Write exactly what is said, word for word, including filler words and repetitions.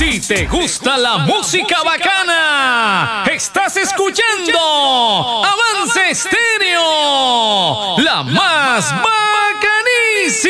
Si te gusta la música bacana, estás escuchando Avance Estéreo, la más bacana.